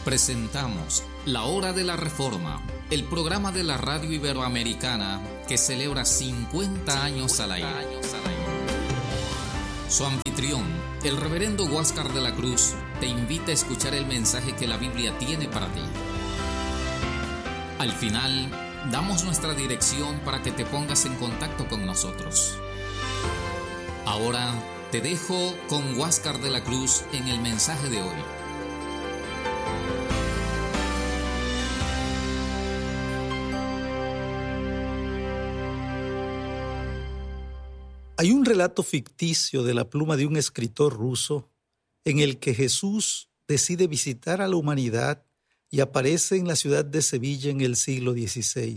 Presentamos La Hora de la Reforma, el programa de la radio iberoamericana que celebra 50 años al aire. Su anfitrión, el reverendo Huáscar de la Cruz, te invita a escuchar el mensaje que la Biblia tiene para ti. Al final, damos nuestra dirección para que te pongas en contacto con nosotros. Ahora te dejo con Huáscar de la Cruz en el mensaje de hoy. Hay un relato ficticio de la pluma de un escritor ruso en el que Jesús decide visitar a la humanidad y aparece en la ciudad de Sevilla en el siglo XVI.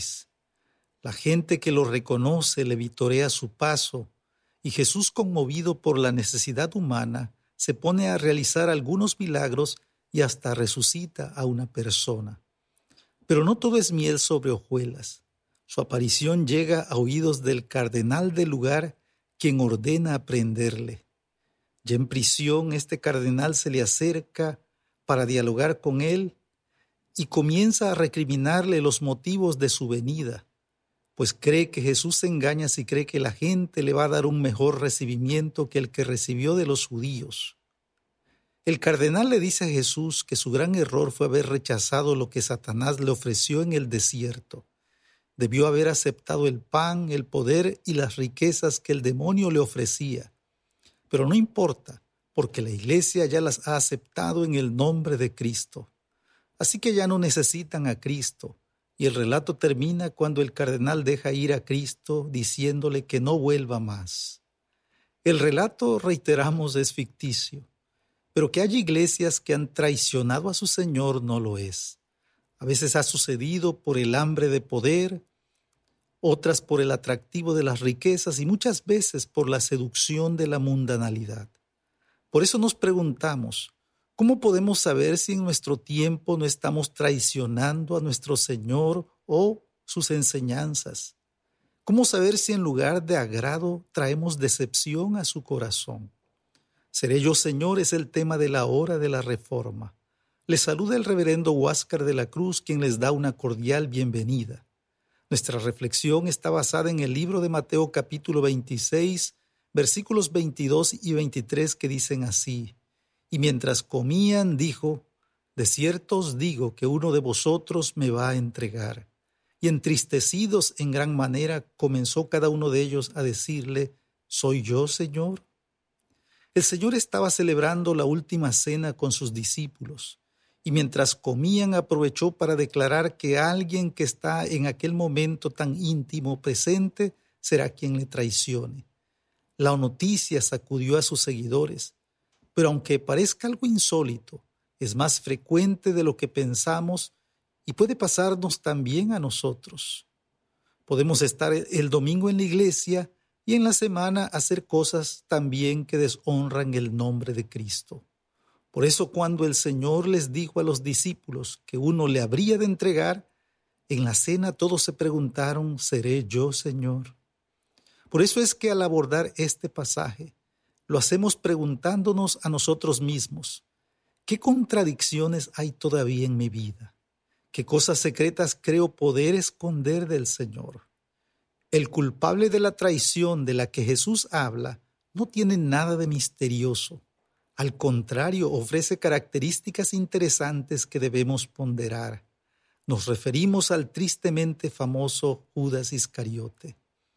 La gente que lo reconoce le vitorea su paso y Jesús, conmovido por la necesidad humana, se pone a realizar algunos milagros y hasta resucita a una persona. Pero no todo es miel sobre hojuelas. Su aparición llega a oídos del cardenal del lugar, quien ordena aprenderle. Ya en prisión, este cardenal se le acerca para dialogar con él y comienza a recriminarle los motivos de su venida, pues cree que Jesús se engaña si cree que la gente le va a dar un mejor recibimiento que el que recibió de los judíos. El cardenal le dice a Jesús que su gran error fue haber rechazado lo que Satanás le ofreció en el desierto. Debió haber aceptado el pan, el poder y las riquezas que el demonio le ofrecía. Pero no importa, porque la iglesia ya las ha aceptado en el nombre de Cristo. Así que ya no necesitan a Cristo. Y el relato termina cuando el cardenal deja ir a Cristo diciéndole que no vuelva más. El relato, reiteramos, es ficticio. Pero que haya iglesias que han traicionado a su Señor no lo es. A veces ha sucedido por el hambre de poder, otras por el atractivo de las riquezas y muchas veces por la seducción de la mundanalidad. Por eso nos preguntamos, ¿cómo podemos saber si en nuestro tiempo no estamos traicionando a nuestro Señor o sus enseñanzas? ¿Cómo saber si en lugar de agrado traemos decepción a su corazón? ¿Seré yo, Señor? Es el tema de la hora de la reforma. Les saluda el reverendo Huáscar de la Cruz, quien les da una cordial bienvenida. Nuestra reflexión está basada en el libro de Mateo capítulo 26, versículos 22 y 23 que dicen así: Y mientras comían dijo, de cierto os digo que uno de vosotros me va a entregar. Y entristecidos en gran manera comenzó cada uno de ellos a decirle, ¿soy yo, Señor? El Señor estaba celebrando la última cena con sus discípulos. Y mientras comían aprovechó para declarar que alguien que está en aquel momento tan íntimo presente será quien le traicione. La noticia sacudió a sus seguidores, pero aunque parezca algo insólito, es más frecuente de lo que pensamos y puede pasarnos también a nosotros. Podemos estar el domingo en la iglesia y en la semana hacer cosas también que deshonran el nombre de Cristo. Por eso cuando el Señor les dijo a los discípulos que uno le habría de entregar, en la cena todos se preguntaron, ¿seré yo, Señor? Por eso es que al abordar este pasaje, lo hacemos preguntándonos a nosotros mismos, ¿qué contradicciones hay todavía en mi vida? ¿Qué cosas secretas creo poder esconder del Señor? El culpable de la traición de la que Jesús habla no tiene nada de misterioso. Al contrario, ofrece características interesantes que debemos ponderar. Nos referimos al tristemente famoso Judas Iscariote.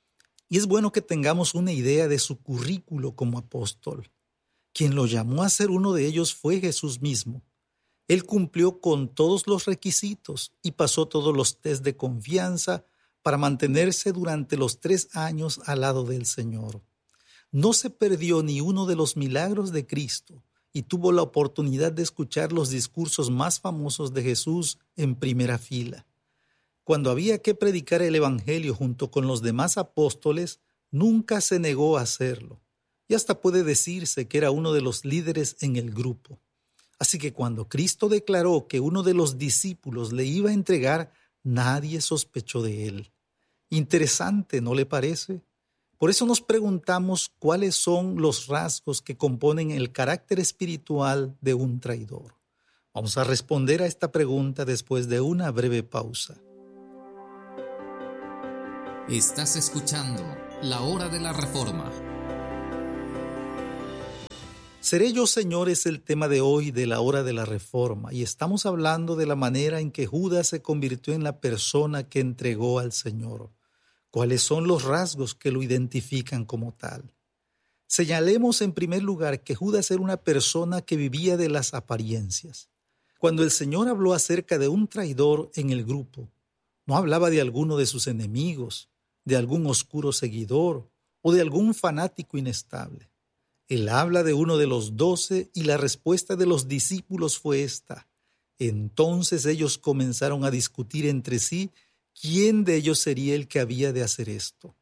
Y es bueno que tengamos una idea de su currículo como apóstol. Quien lo llamó a ser uno de ellos fue Jesús mismo. Él cumplió con todos los requisitos y pasó todos los test de confianza para mantenerse durante los 3 años al lado del Señor. No se perdió ni uno de los milagros de Cristo y tuvo la oportunidad de escuchar los discursos más famosos de Jesús en primera fila. Cuando había que predicar el Evangelio junto con los demás apóstoles, nunca se negó a hacerlo. Y hasta puede decirse que era uno de los líderes en el grupo. Así que cuando Cristo declaró que uno de los discípulos le iba a entregar, nadie sospechó de él. Interesante, ¿no le parece? Por eso nos preguntamos cuáles son los rasgos que componen el carácter espiritual de un traidor. Vamos a responder a esta pregunta después de una breve pausa. Estás escuchando La Hora de la Reforma. Seré yo, Señor, es el tema de hoy de la Hora de la Reforma, y estamos hablando de la manera en que Judas se convirtió en la persona que entregó al Señor. ¿Cuáles son los rasgos que lo identifican como tal? Señalemos en primer lugar que Judas era una persona que vivía de las apariencias. Cuando el Señor habló acerca de un traidor en el grupo, no hablaba de alguno de sus enemigos, de algún oscuro seguidor o de algún fanático inestable. Él habla de uno de los 12 y la respuesta de los discípulos fue esta. Entonces ellos comenzaron a discutir entre sí quién de ellos sería el que había de hacer esto.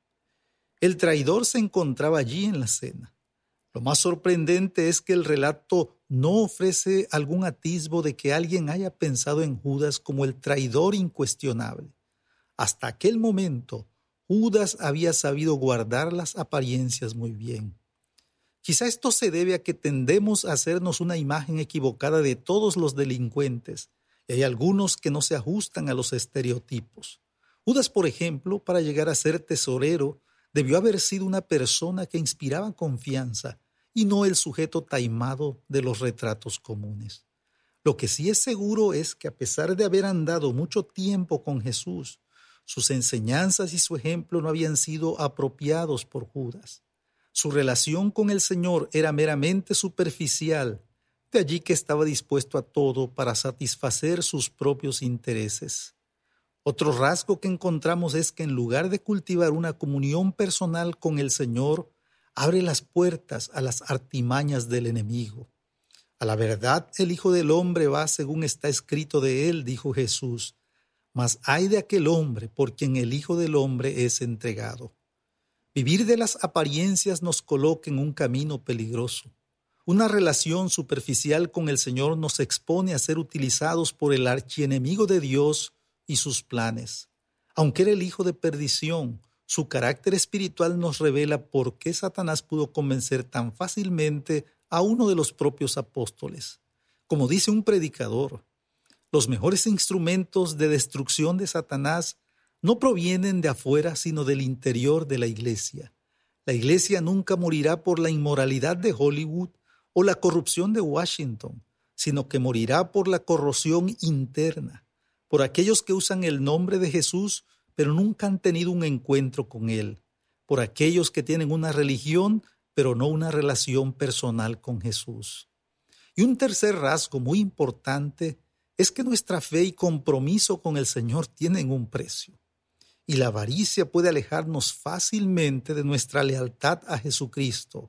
El traidor se encontraba allí en la cena. Lo más sorprendente es que el relato no ofrece algún atisbo de que alguien haya pensado en Judas como el traidor incuestionable. Hasta aquel momento, Judas había sabido guardar las apariencias muy bien. Quizá esto se debe a que tendemos a hacernos una imagen equivocada de todos los delincuentes, y hay algunos que no se ajustan a los estereotipos. Judas, por ejemplo, para llegar a ser tesorero, debió haber sido una persona que inspiraba confianza y no el sujeto taimado de los retratos comunes. Lo que sí es seguro es que a pesar de haber andado mucho tiempo con Jesús, sus enseñanzas y su ejemplo no habían sido apropiados por Judas. Su relación con el Señor era meramente superficial, de allí que estaba dispuesto a todo para satisfacer sus propios intereses. Otro rasgo que encontramos es que en lugar de cultivar una comunión personal con el Señor, abre las puertas a las artimañas del enemigo. A la verdad, el Hijo del Hombre va según está escrito de él, dijo Jesús, mas ay de aquel hombre por quien el Hijo del Hombre es entregado. Vivir de las apariencias nos coloca en un camino peligroso. Una relación superficial con el Señor nos expone a ser utilizados por el archienemigo de Dios y sus planes. Aunque era el hijo de perdición, su carácter espiritual nos revela por qué Satanás pudo convencer tan fácilmente a uno de los propios apóstoles. Como dice un predicador, los mejores instrumentos de destrucción de Satanás no provienen de afuera, sino del interior de la iglesia. La iglesia nunca morirá por la inmoralidad de Hollywood o la corrupción de Washington, sino que morirá por la corrosión interna, por aquellos que usan el nombre de Jesús, pero nunca han tenido un encuentro con Él, por aquellos que tienen una religión, pero no una relación personal con Jesús. Y un tercer rasgo muy importante es que nuestra fe y compromiso con el Señor tienen un precio. Y la avaricia puede alejarnos fácilmente de nuestra lealtad a Jesucristo.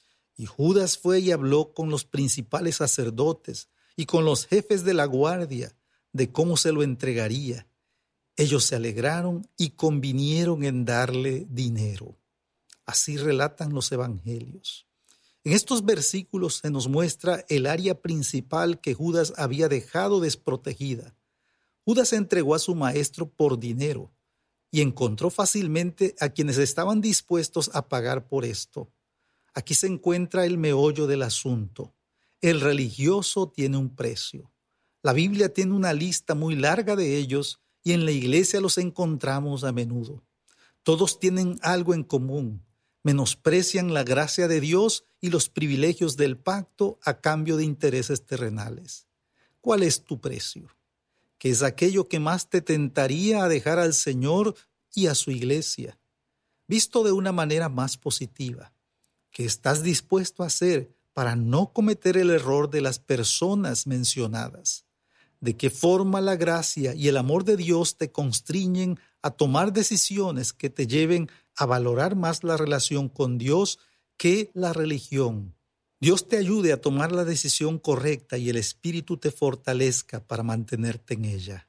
Y Judas fue y habló con los principales sacerdotes y con los jefes de la guardia de cómo se lo entregaría. Ellos se alegraron y convinieron en darle dinero. Así relatan los evangelios. En estos versículos se nos muestra el área principal que Judas había dejado desprotegida. Judas entregó a su maestro por dinero y encontró fácilmente a quienes estaban dispuestos a pagar por esto. Aquí se encuentra el meollo del asunto. El religioso tiene un precio. La Biblia tiene una lista muy larga de ellos y en la iglesia los encontramos a menudo. Todos tienen algo en común. Menosprecian la gracia de Dios y los privilegios del pacto a cambio de intereses terrenales. ¿Cuál es tu precio? ¿Qué es aquello que más te tentaría a dejar al Señor y a su iglesia? Visto de una manera más positiva, ¿qué estás dispuesto a hacer para no cometer el error de las personas mencionadas? ¿De qué forma la gracia y el amor de Dios te constriñen a tomar decisiones que te lleven a valorar más la relación con Dios que la religión? Dios te ayude a tomar la decisión correcta y el Espíritu te fortalezca para mantenerte en ella.